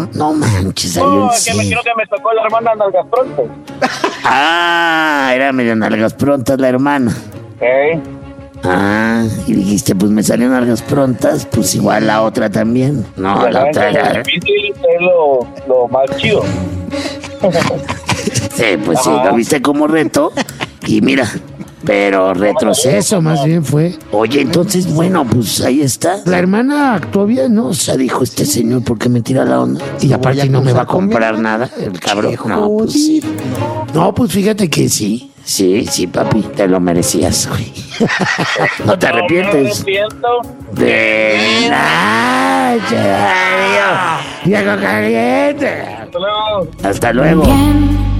No manches, ahí No, en es que me sí. creo que me tocó la hermana nalgas pronto. Ah, era medio nalgas prontas la hermana. Ah, y dijiste, pues me salieron nalgas prontas, pues igual la otra también. No, la otra Lo era... difícil es lo más chido. Sí, pues sí, lo viste como reto. Y mira, pero retroceso más bien fue. Oye, entonces, bueno, pues ahí está. La hermana actuó bien, ¿no? O sea, dijo este señor, ¿por qué me tira la onda? Y aparte no me va a comprar nada, el cabrón. No, pues sí. No, pues fíjate que sí. Sí, papi, te lo merecías, güey. No te arrepientes. No me arrepiento. De nada, chaval. Viejo caliente. Hasta luego. Hasta luego. Bien.